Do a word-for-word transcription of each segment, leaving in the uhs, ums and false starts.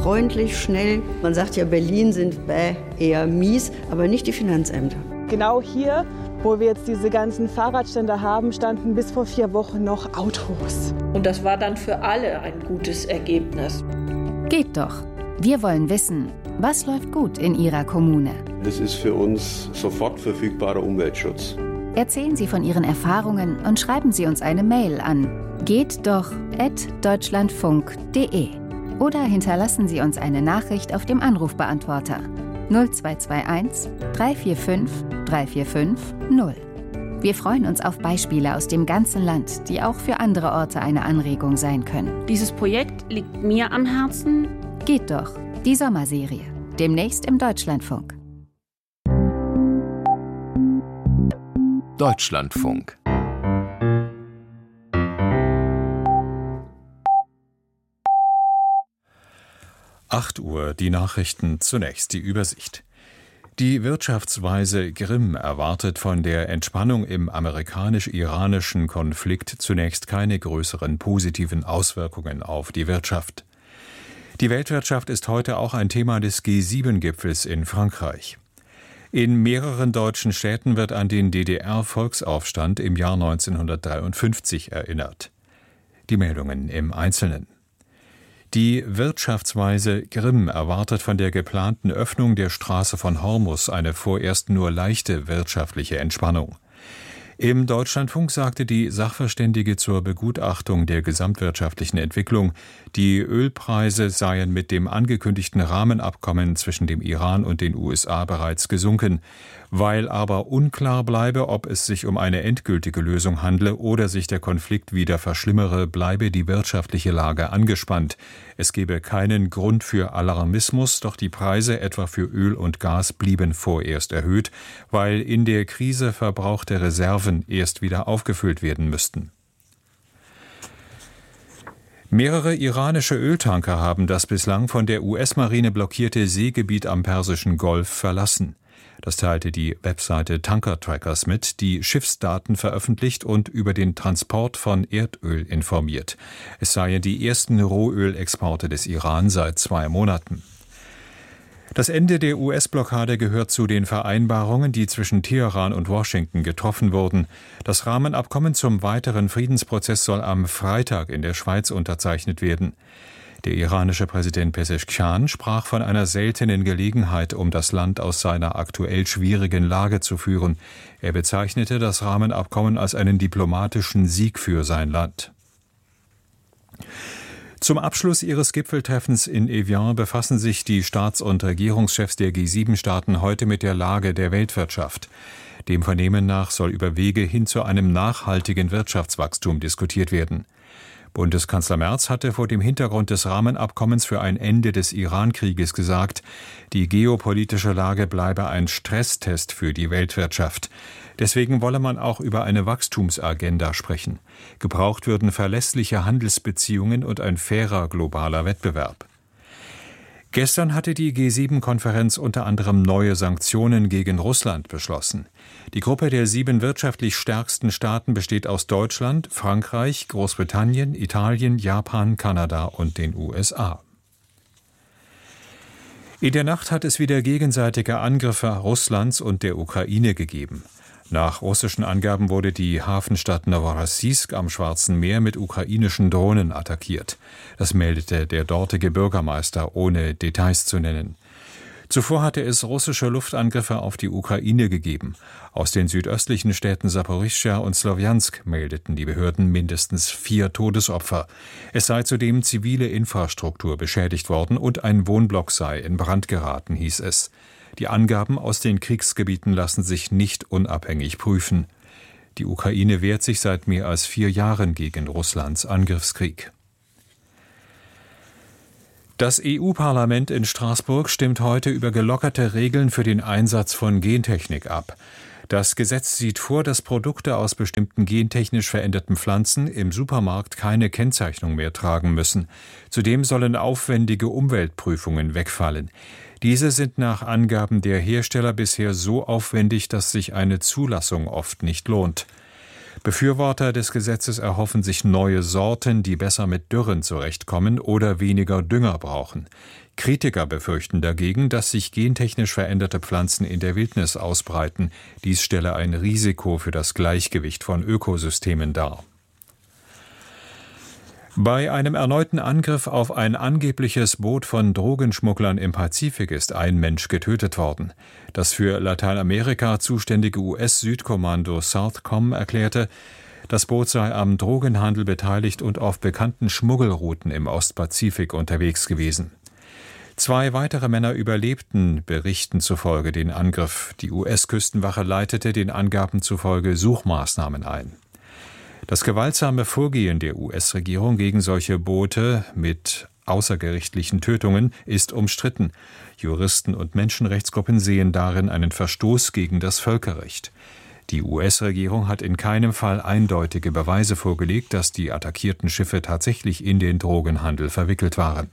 freundlich, schnell. Man sagt ja, Berlin sind bäh, eher mies, aber nicht die Finanzämter. Genau hier, wo wir jetzt diese ganzen Fahrradständer haben, standen bis vor vier Wochen noch Autos. Und das war dann für alle ein gutes Ergebnis. Geht doch. Wir wollen wissen, was läuft gut in Ihrer Kommune? Das ist für uns sofort verfügbarer Umweltschutz. Erzählen Sie von Ihren Erfahrungen und schreiben Sie uns eine Mail an geht doch at deutschlandfunk punkt de oder hinterlassen Sie uns eine Nachricht auf dem Anrufbeantworter null zwei zwei eins drei vier fünf drei vier fünf null. Wir freuen uns auf Beispiele aus dem ganzen Land, die auch für andere Orte eine Anregung sein können. Dieses Projekt liegt mir am Herzen. Geht doch, die Sommerserie. Demnächst im Deutschlandfunk. Deutschlandfunk. acht Uhr, die Nachrichten, zunächst die Übersicht. Die Wirtschaftsweise Grimm erwartet von der Entspannung im amerikanisch-iranischen Konflikt zunächst keine größeren positiven Auswirkungen auf die Wirtschaft. Die Weltwirtschaft ist heute auch ein Thema des G sieben Gipfels in Frankreich. In mehreren deutschen Städten wird an den D D R-Volksaufstand im Jahr neunzehnhundertdreiundfünfzig erinnert. Die Meldungen im Einzelnen. Die Wirtschaftsweise Grimm erwartet von der geplanten Öffnung der Straße von Hormuz eine vorerst nur leichte wirtschaftliche Entspannung. Im Deutschlandfunk sagte die Sachverständige zur Begutachtung der gesamtwirtschaftlichen Entwicklung, die Ölpreise seien mit dem angekündigten Rahmenabkommen zwischen dem Iran und den U S A bereits gesunken. Weil aber unklar bleibe, ob es sich um eine endgültige Lösung handle oder sich der Konflikt wieder verschlimmere, bleibe die wirtschaftliche Lage angespannt. Es gebe keinen Grund für Alarmismus, doch die Preise etwa für Öl und Gas blieben vorerst erhöht, weil in der Krise verbrauchte Reserven erst wieder aufgefüllt werden müssten. Mehrere iranische Öltanker haben das bislang von der U S-Marine blockierte Seegebiet am Persischen Golf verlassen. Das teilte die Webseite Tanker Trackers mit, die Schiffsdaten veröffentlicht und über den Transport von Erdöl informiert. Es seien die ersten Rohölexporte des Iran seit zwei Monaten. Das Ende der U S-Blockade gehört zu den Vereinbarungen, die zwischen Teheran und Washington getroffen wurden. Das Rahmenabkommen zum weiteren Friedensprozess soll am Freitag in der Schweiz unterzeichnet werden. Der iranische Präsident Pezeshkian sprach von einer seltenen Gelegenheit, um das Land aus seiner aktuell schwierigen Lage zu führen. Er bezeichnete das Rahmenabkommen als einen diplomatischen Sieg für sein Land. Zum Abschluss ihres Gipfeltreffens in Evian befassen sich die Staats- und Regierungschefs der G sieben Staaten heute mit der Lage der Weltwirtschaft. Dem Vernehmen nach soll über Wege hin zu einem nachhaltigen Wirtschaftswachstum diskutiert werden. Bundeskanzler Merz hatte vor dem Hintergrund des Rahmenabkommens für ein Ende des Iran-Krieges gesagt, die geopolitische Lage bleibe ein Stresstest für die Weltwirtschaft. Deswegen wolle man auch über eine Wachstumsagenda sprechen. Gebraucht würden verlässliche Handelsbeziehungen und ein fairer globaler Wettbewerb. Gestern hatte die G sieben Konferenz unter anderem neue Sanktionen gegen Russland beschlossen. Die Gruppe der sieben wirtschaftlich stärksten Staaten besteht aus Deutschland, Frankreich, Großbritannien, Italien, Japan, Kanada und den U S A. In der Nacht hat es wieder gegenseitige Angriffe Russlands und der Ukraine gegeben. Nach russischen Angaben wurde die Hafenstadt Novorossiysk am Schwarzen Meer mit ukrainischen Drohnen attackiert. Das meldete der dortige Bürgermeister, ohne Details zu nennen. Zuvor hatte es russische Luftangriffe auf die Ukraine gegeben. Aus den südöstlichen Städten Saporischschja und Slowjansk meldeten die Behörden mindestens vier Todesopfer. Es sei zudem zivile Infrastruktur beschädigt worden und ein Wohnblock sei in Brand geraten, hieß es. Die Angaben aus den Kriegsgebieten lassen sich nicht unabhängig prüfen. Die Ukraine wehrt sich seit mehr als vier Jahren gegen Russlands Angriffskrieg. Das E U-Parlament in Straßburg stimmt heute über gelockerte Regeln für den Einsatz von Gentechnik ab. Das Gesetz sieht vor, dass Produkte aus bestimmten gentechnisch veränderten Pflanzen im Supermarkt keine Kennzeichnung mehr tragen müssen. Zudem sollen aufwendige Umweltprüfungen wegfallen. Diese sind nach Angaben der Hersteller bisher so aufwendig, dass sich eine Zulassung oft nicht lohnt. Befürworter des Gesetzes erhoffen sich neue Sorten, die besser mit Dürren zurechtkommen oder weniger Dünger brauchen. Kritiker befürchten dagegen, dass sich gentechnisch veränderte Pflanzen in der Wildnis ausbreiten. Dies stelle ein Risiko für das Gleichgewicht von Ökosystemen dar. Bei einem erneuten Angriff auf ein angebliches Boot von Drogenschmugglern im Pazifik ist ein Mensch getötet worden. Das für Lateinamerika zuständige U S-Südkommando Southcom erklärte, das Boot sei am Drogenhandel beteiligt und auf bekannten Schmuggelrouten im Ostpazifik unterwegs gewesen. Zwei weitere Männer überlebten Berichten zufolge den Angriff. Die U S-Küstenwache leitete den Angaben zufolge Suchmaßnahmen ein. Das gewaltsame Vorgehen der U S-Regierung gegen solche Boote mit außergerichtlichen Tötungen ist umstritten. Juristen und Menschenrechtsgruppen sehen darin einen Verstoß gegen das Völkerrecht. Die U S-Regierung hat in keinem Fall eindeutige Beweise vorgelegt, dass die attackierten Schiffe tatsächlich in den Drogenhandel verwickelt waren.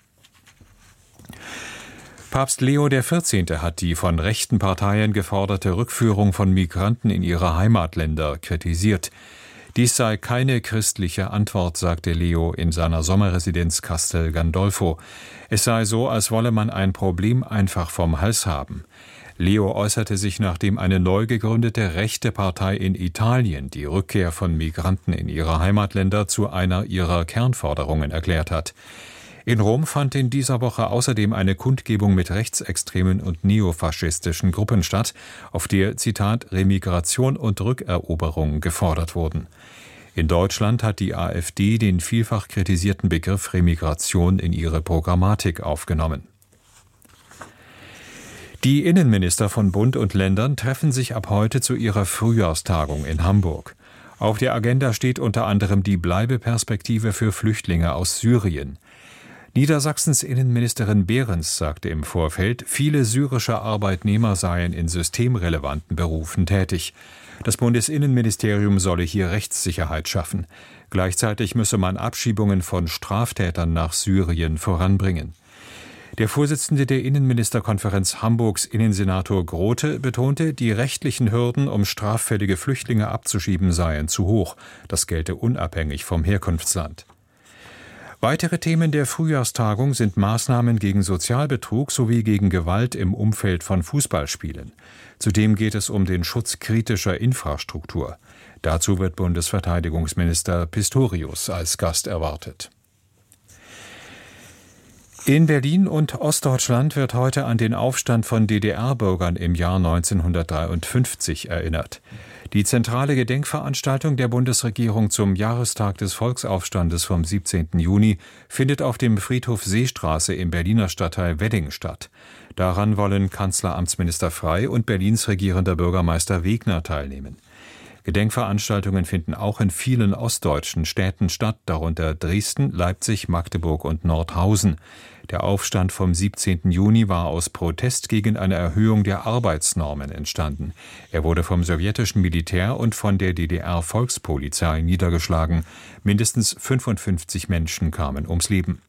Papst Leo der vierzehnte hat die von rechten Parteien geforderte Rückführung von Migranten in ihre Heimatländer kritisiert. Dies sei keine christliche Antwort, sagte Leo in seiner Sommerresidenz Castel Gandolfo. Es sei so, als wolle man ein Problem einfach vom Hals haben. Leo äußerte sich, nachdem eine neu gegründete rechte Partei in Italien die Rückkehr von Migranten in ihre Heimatländer zu einer ihrer Kernforderungen erklärt hat. In Rom fand in dieser Woche außerdem eine Kundgebung mit rechtsextremen und neofaschistischen Gruppen statt, auf der, Zitat, Remigration und Rückeroberung gefordert wurden. In Deutschland hat die AfD den vielfach kritisierten Begriff Remigration in ihre Programmatik aufgenommen. Die Innenminister von Bund und Ländern treffen sich ab heute zu ihrer Frühjahrstagung in Hamburg. Auf der Agenda steht unter anderem die Bleibeperspektive für Flüchtlinge aus Syrien. Niedersachsens Innenministerin Behrens sagte im Vorfeld, viele syrische Arbeitnehmer seien in systemrelevanten Berufen tätig. Das Bundesinnenministerium solle hier Rechtssicherheit schaffen. Gleichzeitig müsse man Abschiebungen von Straftätern nach Syrien voranbringen. Der Vorsitzende der Innenministerkonferenz Hamburgs, Innensenator Grote, betonte, die rechtlichen Hürden, um straffällige Flüchtlinge abzuschieben, seien zu hoch. Das gelte unabhängig vom Herkunftsland. Weitere Themen der Frühjahrstagung sind Maßnahmen gegen Sozialbetrug sowie gegen Gewalt im Umfeld von Fußballspielen. Zudem geht es um den Schutz kritischer Infrastruktur. Dazu wird Bundesverteidigungsminister Pistorius als Gast erwartet. In Berlin und Ostdeutschland wird heute an den Aufstand von D D R-Bürgern im Jahr neunzehnhundertdreiundfünfzig erinnert. Die zentrale Gedenkveranstaltung der Bundesregierung zum Jahrestag des Volksaufstandes vom siebzehnten Juni findet auf dem Friedhof Seestraße im Berliner Stadtteil Wedding statt. Daran wollen Kanzleramtsminister Frey und Berlins regierender Bürgermeister Wegner teilnehmen. Gedenkveranstaltungen finden auch in vielen ostdeutschen Städten statt, darunter Dresden, Leipzig, Magdeburg und Nordhausen. Der Aufstand vom siebzehnten Juni war aus Protest gegen eine Erhöhung der Arbeitsnormen entstanden. Er wurde vom sowjetischen Militär und von der D D R-Volkspolizei niedergeschlagen. Mindestens fünfundfünfzig Menschen kamen ums Leben.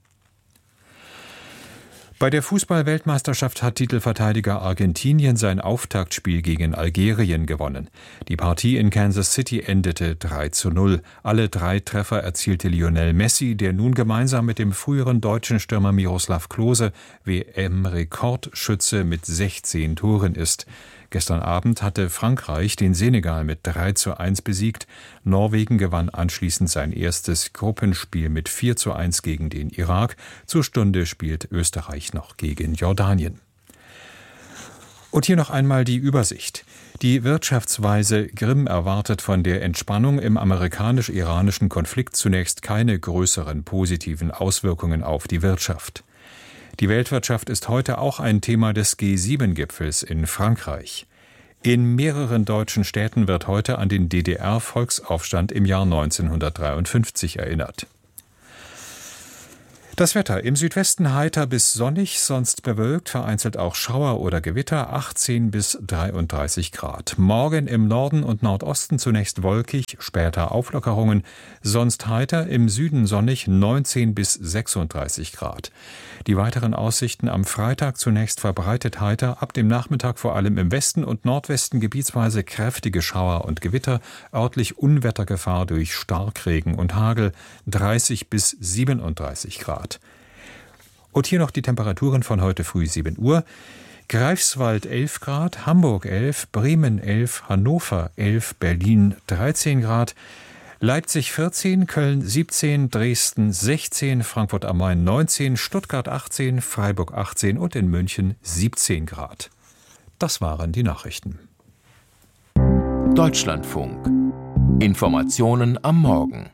Bei der Fußball-Weltmeisterschaft hat Titelverteidiger Argentinien sein Auftaktspiel gegen Algerien gewonnen. Die Partie in Kansas City endete drei zu null. Alle drei Treffer erzielte Lionel Messi, der nun gemeinsam mit dem früheren deutschen Stürmer Miroslav Klose W M-Rekordschütze mit sechzehn Toren ist. Gestern Abend hatte Frankreich den Senegal mit drei zu eins besiegt. Norwegen gewann anschließend sein erstes Gruppenspiel mit vier zu eins gegen den Irak. Zur Stunde spielt Österreich noch gegen Jordanien. Und hier noch einmal die Übersicht. Die Wirtschaftsweise Grimm erwartet von der Entspannung im amerikanisch-iranischen Konflikt zunächst keine größeren positiven Auswirkungen auf die Wirtschaft. Die Weltwirtschaft ist heute auch ein Thema des G sieben Gipfels in Frankreich. In mehreren deutschen Städten wird heute an den D D R-Volksaufstand im Jahr neunzehnhundertdreiundfünfzig erinnert. Das Wetter: im Südwesten heiter bis sonnig, sonst bewölkt, vereinzelt auch Schauer oder Gewitter, achtzehn bis dreiunddreißig Grad. Morgen im Norden und Nordosten zunächst wolkig, später Auflockerungen, sonst heiter, im Süden sonnig, neunzehn bis sechsunddreißig Grad. Die weiteren Aussichten am Freitag zunächst verbreitet heiter, ab dem Nachmittag vor allem im Westen und Nordwesten gebietsweise kräftige Schauer und Gewitter, örtlich Unwettergefahr durch Starkregen und Hagel, dreißig bis siebenunddreißig Grad. Und hier noch die Temperaturen von heute früh sieben Uhr. Greifswald elf Grad, Hamburg elf, Bremen elf, Hannover elf, Berlin dreizehn Grad, Leipzig vierzehn, Köln siebzehn, Dresden sechzehn, Frankfurt am Main neunzehn, Stuttgart achtzehn, Freiburg achtzehn und in München siebzehn Grad. Das waren die Nachrichten. Deutschlandfunk. Informationen am Morgen.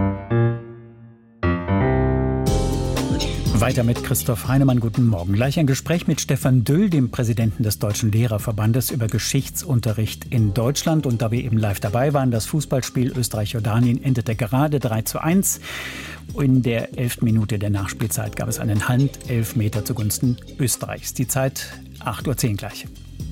Weiter mit Christoph Heinemann. Guten Morgen. Gleich ein Gespräch mit Stefan Düll, dem Präsidenten des Deutschen Lehrerverbandes, über Geschichtsunterricht in Deutschland. Und da wir eben live dabei waren, das Fußballspiel Österreich-Jordanien endete gerade drei zu eins. In der elften Minute der Nachspielzeit gab es einen Handelfmeter zugunsten Österreichs. Die Zeit acht Uhr zehn gleich.